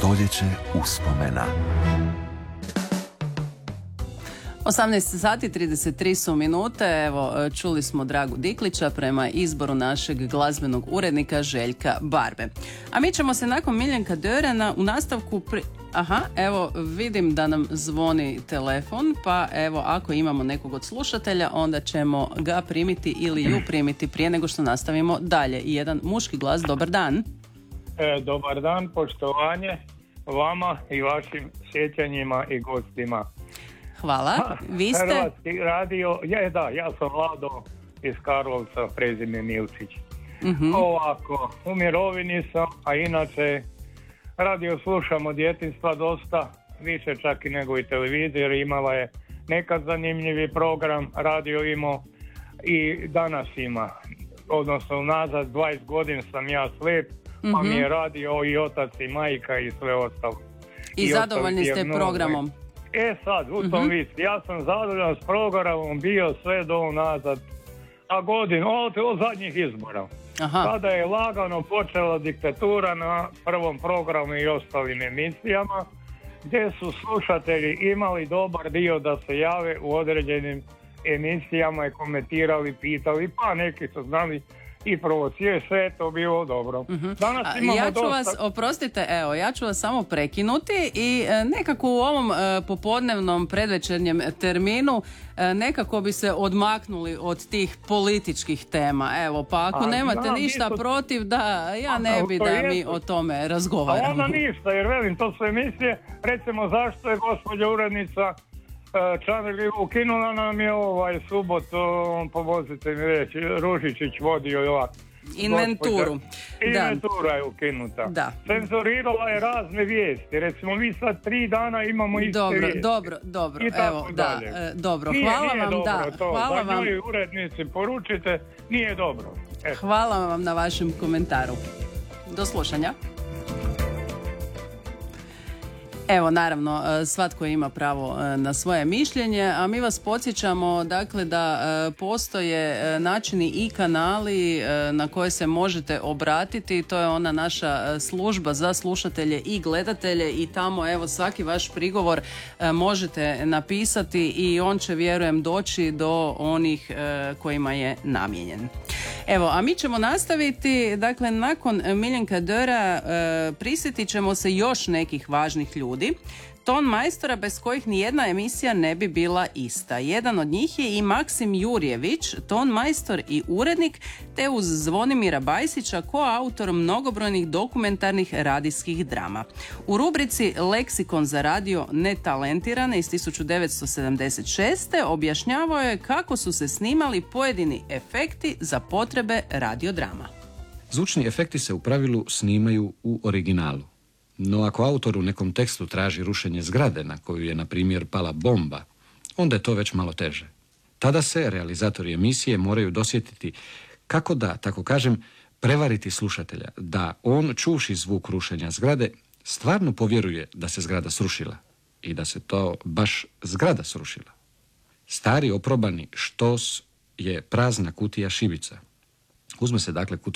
Stoljeće uspomena. 18 sati 33 su minute, evo čuli smo Dragu Diklića prema izboru našeg glazbenog urednika Željka Barbe. A mi ćemo se nakon Miljenka Dörena u nastavku evo vidim da nam zvoni telefon, pa evo ako imamo nekog od slušatelja onda ćemo ga primiti ili ju primiti prije nego što nastavimo dalje. I jedan muški glas, dobar dan. Dobar dan, poštovanje vama i vašim sjećanjima i gostima. Hvala. Vi ste? Hrvatski radio, ja sam Vlado iz Karlovca, prezime Milčić. Uh-huh. Ovako, u mirovini sam, a inače radio slušam od djetinjstva dosta, više čak i nego i televizija, imala je nekad zanimljivi program, radio imao i danas ima. Odnosno, unazad 20 godina sam ja slijep, pa mi je radio i otac i majka i sve ostalo. I zadovoljni ste programom? Sad, u tom ja sam zadovoljan s programom bio sve do unazad, a godinu, od zadnjih izbora. Tada je lagano počela diktatura na prvom programu i ostalim emisijama, gdje su slušatelji imali dobar dio da se jave u određenim emisijama i komentirali, pitali, pa neki su znali i provocije, sve je to bilo dobro. Danas imamo ja ću vas, oprostite, ja ću vas samo prekinuti i nekako u ovom popodnevnom predvečernjem terminu nekako bi se odmaknuli od tih političkih tema. Evo, pa ako nemate ništa protiv, da ja ne bi da mi o tome razgovaramo. A onda ništa, jer velim, to su emisije, recimo zašto je gospođa urednica Čanerli ukinula nam je subot, pomozite mi reći, Ružičić vodio i ovako. Inventuru. Inventura je ukinuta. Da. Cenzurirala je razne vijesti. Recimo mi sad 3 dana imamo iste vijesti. Dobro. I tako evo, dalje. Dobro, hvala vam. Hvala vam. Njoj urednici poručite, nije dobro. Hvala vam na vašem komentaru. Do slušanja. Evo, naravno, svatko ima pravo na svoje mišljenje, a mi vas podsjećamo dakle da postoje načini i kanali na koje se možete obratiti. To je ona naša služba za slušatelje i gledatelje i tamo evo svaki vaš prigovor možete napisati i on će, vjerujem, doći do onih kojima je namijenjen. Evo, a mi ćemo nastaviti, dakle, nakon Miljenka Döra prisjetit ćemo se još nekih važnih ljudi, ton majstora bez kojih nijedna emisija ne bi bila ista. Jedan od njih je i Maksim Jurjević, ton majstor i urednik, te uz Zvonimira Bajsića koautor mnogobrojnih dokumentarnih radijskih drama. U rubrici Leksikon za radio netalentirane iz 1976. objašnjavao je kako su se snimali pojedini efekti za potrebe radiodrama. Zvučni efekti se u pravilu snimaju u originalu. No ako autor u nekom tekstu traži rušenje zgrade na koju je, na primjer, pala bomba, onda je to već malo teže. Tada se realizatori emisije moraju dosjetiti kako da, tako kažem, prevariti slušatelja, da on, čuvši zvuk rušenja zgrade, stvarno povjeruje da se zgrada srušila i da se to baš zgrada srušila. Stari oprobani štos je prazna kutija šibica. Uzme se dakle kutija